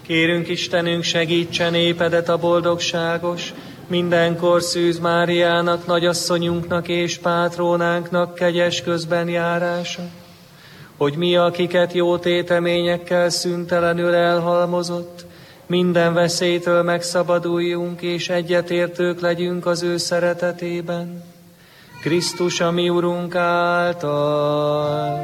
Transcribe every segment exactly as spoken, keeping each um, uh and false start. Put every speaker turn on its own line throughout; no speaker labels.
Kérünk Istenünk, segítse népedet a boldogságos, mindenkor Szűz Máriának, nagyasszonyunknak és pátrónánknak kegyes közben járása, hogy mi, akiket jó téteményekkel szüntelenül elhalmozott, minden veszélytől megszabaduljunk, és egyetértők legyünk az ő szeretetében. Krisztus, a mi Urunk által.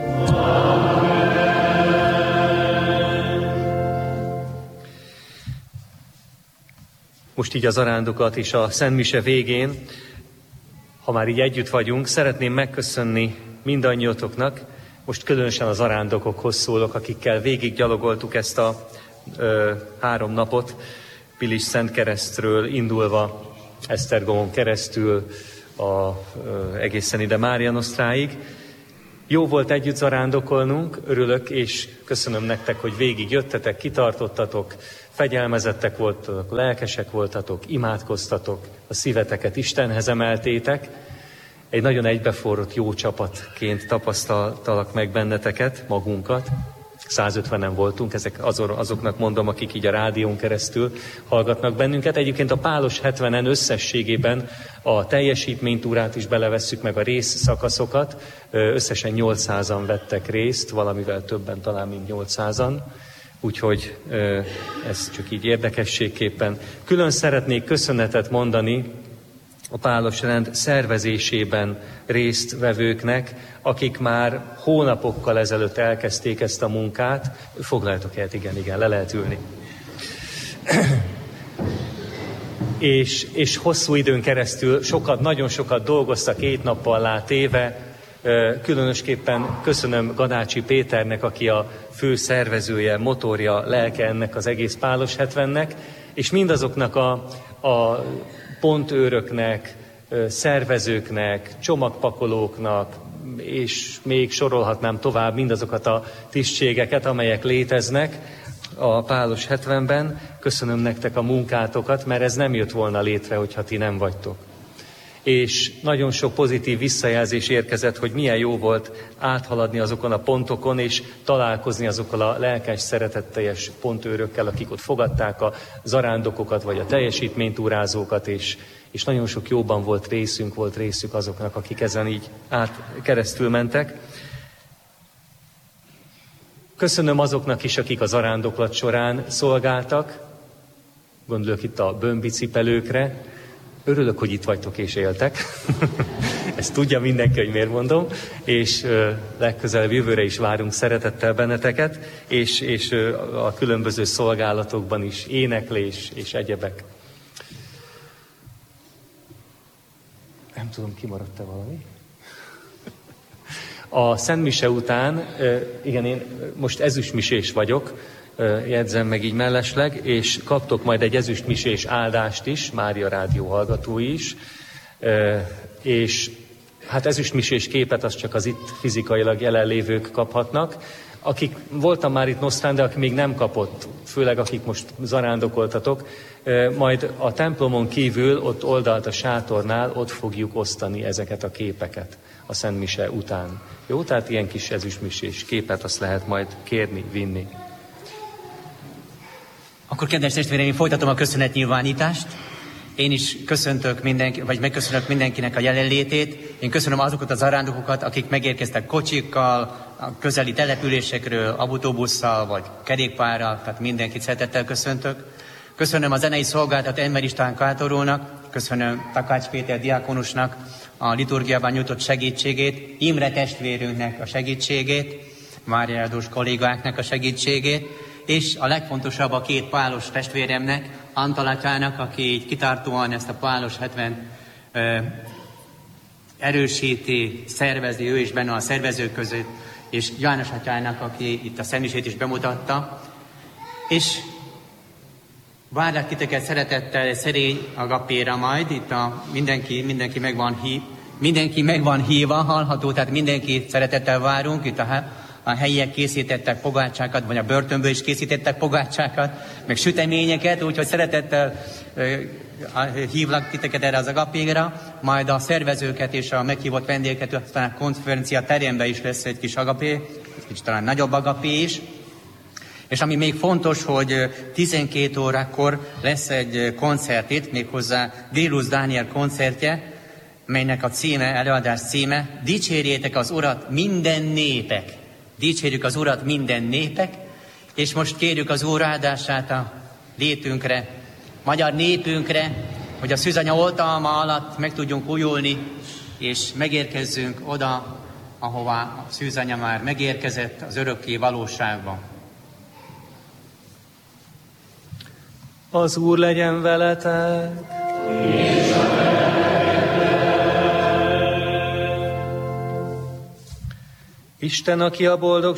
Most így az arándokat és a Szentmise végén, ha már így együtt vagyunk, szeretném megköszönni mindannyiatoknak, most különösen az arándokokhoz szólok, akikkel végig gyalogoltuk ezt a ö, három napot, Pilis Szentkeresztről indulva, Esztergomon keresztül, a, ö, egészen ide Mária Nostráig. Jó volt együtt zarándokolnunk, örülök, és köszönöm nektek, hogy végig jöttetek, kitartottatok, fegyelmezettek voltatok, lelkesek voltatok, imádkoztatok, a szíveteket Istenhez emeltétek. Egy nagyon egybeforrott jó csapatként tapasztaltalak meg benneteket, magunkat. százötvenen voltunk, ezek azoknak mondom, akik így a rádión keresztül hallgatnak bennünket. Egyébként a Pálos hetvenen összességében a teljesítménytúrát is belevesszük, meg a részszakaszokat. Összesen nyolcszázan vettek részt, valamivel többen talán, mint nyolcszázan. Úgyhogy ez csak így érdekességképpen. Külön szeretnék köszönetet mondani a Pálos rend szervezésében résztvevőknek, akik már hónapokkal ezelőtt elkezdték ezt a munkát. Foglaljatok el, igen, igen, le lehet ülni. és, és hosszú időn keresztül sokat, nagyon sokat dolgoztak, két nappal látéve. Különösképpen köszönöm Gadácsi Péternek, aki a fő szervezője, motorja, lelke ennek az egész Pálos hetvennek, és mindazoknak a, a pontőröknek, szervezőknek, csomagpakolóknak, és még sorolhatnám tovább mindazokat a tisztségeket, amelyek léteznek a Pálos hetvenben. Köszönöm nektek a munkátokat, mert ez nem jött volna létre, hogyha ti nem vagytok. És nagyon sok pozitív visszajelzés érkezett, hogy milyen jó volt áthaladni azokon a pontokon, és találkozni azokkal a lelkes, szeretetteljes pontőrökkel, akik ott fogadták a zarándokokat, vagy a teljesítménytúrázókat, és, és nagyon sok jóban volt részünk, volt részük azoknak, akik ezen így át keresztül mentek. Köszönöm azoknak is, akik a zarándoklat során szolgáltak, gondolok itt a bömbicipelőkre. Örülök, hogy itt vagytok és éltek. Ezt tudja mindenki, hogy miért mondom. És ö, legközelebb jövőre is várunk szeretettel benneteket, és, és ö, a különböző szolgálatokban is éneklés és egyebek. Nem tudom, kimaradt-e valami? A Szentmise után, ö, igen, én most ezüstmisés vagyok, jegyzem meg így mellesleg, és kaptok majd egy ezüstmisés áldást is, Mária Rádió hallgatói is, és hát ezüstmisés képet az csak az itt fizikailag jelenlévők kaphatnak. Akik voltam már itt Nosztrán, de aki még nem kapott, főleg akik most zarándokoltatok, majd a templomon kívül, ott oldalt a sátornál, ott fogjuk osztani ezeket a képeket a Szentmise után. Jó, tehát ilyen kis ezüstmisés képet azt lehet majd kérni, vinni.
Akkor kedves testvéreim, folytatom a köszönetnyilvánítást. Én is köszöntök mindenki, vagy megköszönök mindenkinek a jelenlétét. Én köszönöm azokat az arándokokat, akik megérkeztek kocsikkal, a közeli településekről, autóbusszal vagy kerékpárral, tehát mindenkit szeretettel köszöntök. Köszönöm a zenei szolgáltat Enmer István kátorónak, köszönöm Takács Péter diákonusnak a liturgiában nyújtott segítségét, Imre testvérünknek a segítségét, Mária Erdős kollégáknak a segítségét, és a legfontosabb a két pálos testvéremnek, Antal atyának, aki így kitartóan ezt a Pálos hetven ö, erősíti, szervezi, ő is benne a szervezők között, és János atyának, aki itt a Szentmisét is bemutatta. És várlak titeket szeretettel, szerény agapéra majd, itt a mindenki, mindenki meg van hív, mindenki meg van hívva, hallható, tehát mindenki szeretettel várunk, itt a A helyiek készítettek pogácsákat, vagy a börtönből is készítettek pogácsákat, meg süteményeket, úgyhogy szeretettel uh, hívlak titeket erre az agapéra, majd a szervezőket és a meghívott vendégeket, aztán a konferencia teremben is lesz egy kis agapé, egy kicsit talán nagyobb agapé is. És ami még fontos, hogy tizenkét órakor lesz egy koncert itt, méghozzá Gélus Dániel koncertje, melynek a címe, előadás címe, dicsérjétek az Urat minden népek. Dicsérjük az Urat minden népek, és most kérjük az Úr áldását a létünkre, magyar népünkre, hogy a szűzanya oltalma alatt meg tudjunk újulni, és megérkezzünk oda, ahová a szűzanya már megérkezett, az örökké valóságba.
Az Úr legyen veletek! Isten, aki a boldog